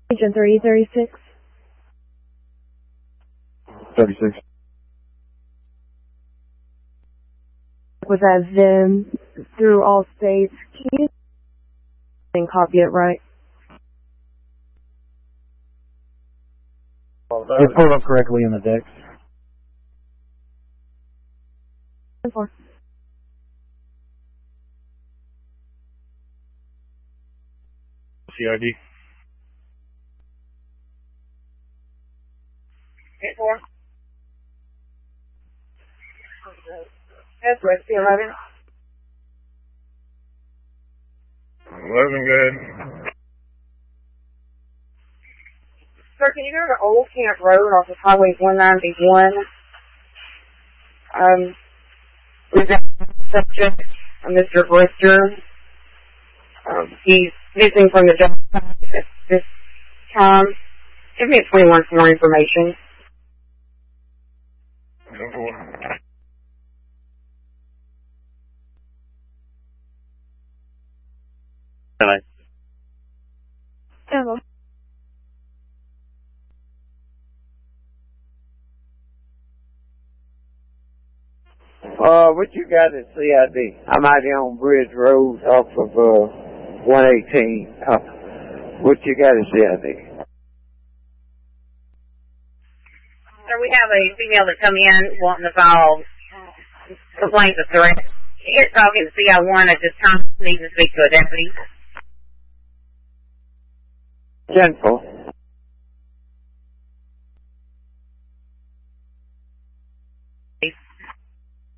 Agent 336. 36. Was as them through all states. Can you copy it right? It's pulled up correctly in the decks. 4. CID. 8-4. That's right, 11. 11, good. Sir, can you go to Old Camp Road off of Highway 191? We've got a subject, Mr. Brister. He's missing from the job site at this time. Give me 21 for more information. 10-4. Hello. What you got at CID? I'm out here on Bridge Road off of 118. What you got at CID? Sir, we have a female that come in wanting to file complaints of threat. Here's talking to CI1 at this time. Needs to speak to a deputy. 10-4.